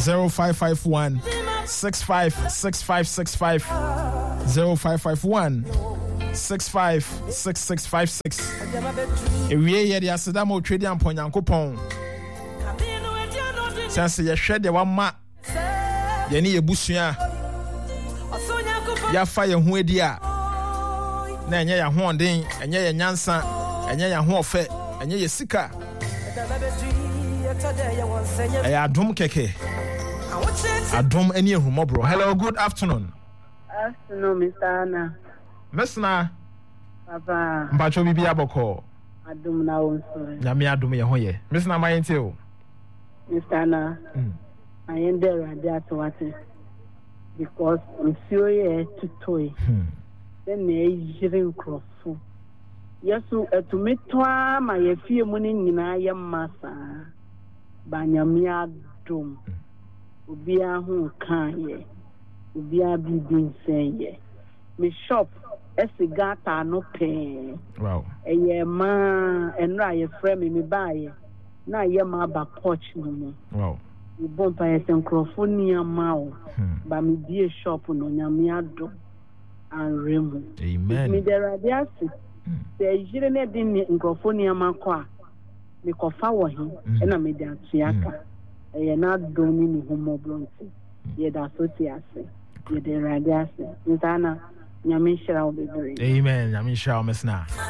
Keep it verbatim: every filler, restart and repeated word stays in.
zero five five one six five six five six five zero five five one six five six six five six. Ewie ye de aseda mo twedi amponyankopon. Sense ye hwe de wama ye ne yebusua. Ya fa ye ho adi a. Na enye ya ho onden, enye ye nyansa, enye ya ho ofe, enye ye sika. Hey, Adum Keke. Adum any humobro. Hello, good afternoon. Afternoon, Mister Anna. Miss Na. Papa. Mbacho bibi aboko. Adum na wonso. Nyame adum ye hoye. Miss Na ma yente o. Mister Anna. Mm. I am there at that water. Because I'm sure you to toy. Then they jirin crofo. Yesu etumetwa ma ye fie mu ni nyina ye masa. Banyame adum. Obi ahu kan ye. Obi abibin sen ye. Me shop esigata no pe. Wow. Eye ma enra ye frame me baye. Na ye ma ba porch no mo. Wow. We bompa ye senkrofoni amao. Ba me die shop no nyame adum. And remu. Amen. Me there are there. The jire din nkrofoni amakọ a me kofa wo he e na me de atuaka e na doni ni homo bronti ye da sotiase ye de radiase ntana nyame shira wo bebre. Amen. Nyame shira wo mesna.